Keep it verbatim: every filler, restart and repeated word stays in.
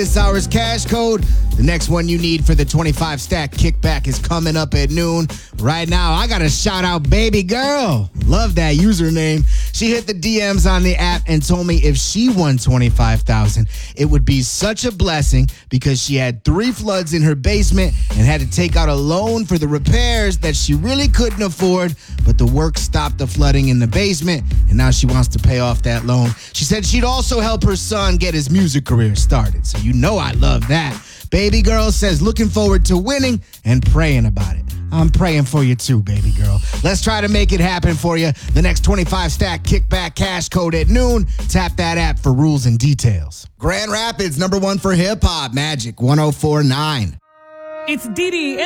This hour's cash code. The next one you need for the twenty-five stack kickback is coming up at noon. Right now, I gotta shout out Baby Girl. Love that username. She hit the D Ms on the app and told me if she won twenty-five thousand dollars, it would be such a blessing because she had three floods in her basement and had to take out a loan for the repairs that she really couldn't afford, but the work stopped the flooding in the basement, and now she wants to pay off that loan. She said she'd also help her son get his music career started, so you know I love that. Baby Girl says looking forward to winning and praying about it. I'm praying for you too, baby girl. Let's try to make it happen for you. The next twenty-five stack kickback cash code at noon. Tap that app for rules and details. Grand Rapids, number one for hip hop, Magic one oh four point nine. It's Didi.